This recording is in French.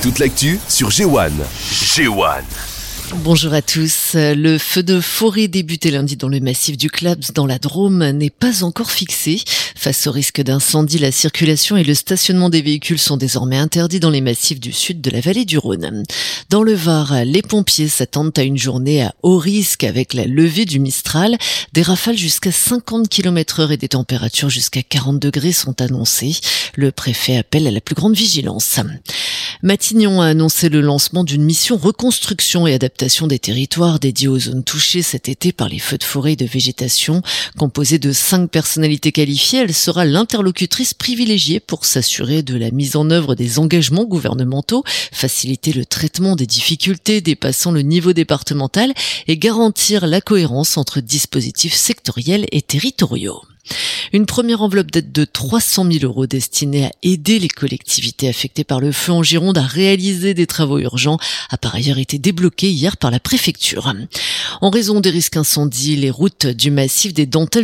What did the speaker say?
Toute l'actu sur G1. G1. Bonjour à tous. Le feu de forêt débuté lundi dans le massif du Claps dans la Drôme n'est pas encore fixé. Face au risque d'incendie, la circulation et le stationnement des véhicules sont désormais interdits dans les massifs du sud de la vallée du Rhône. Dans le Var, les pompiers s'attendent à une journée à haut risque avec la levée du Mistral. Des rafales jusqu'à 50 km/h et des températures jusqu'à 40 degrés sont annoncées. Le préfet appelle à la plus grande vigilance. Matignon a annoncé le lancement d'une mission reconstruction et adaptation des territoires dédiée aux zones touchées cet été par les feux de forêt et de végétation. Composée de 5 personnalités qualifiées, elle sera l'interlocutrice privilégiée pour s'assurer de la mise en œuvre des engagements gouvernementaux, faciliter le traitement des difficultés dépassant le niveau départemental et garantir la cohérence entre dispositifs sectoriels et territoriaux. Une première enveloppe d'aide de 300 000 € destinée à aider les collectivités affectées par le feu en Gironde à réaliser des travaux urgents a par ailleurs été débloquée hier par la préfecture. En raison des risques incendies, les routes du massif des Dentelles